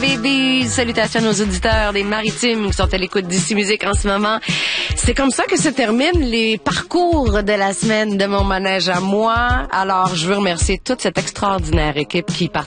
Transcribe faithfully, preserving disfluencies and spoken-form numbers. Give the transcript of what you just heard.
baby. Salutations à nos auditeurs des Maritimes qui sont à l'écoute d'Ici Musique en ce moment. C'est comme ça que se terminent les parcours de la semaine de mon manège à moi. Alors, je veux remercier toute cette extraordinaire équipe qui participe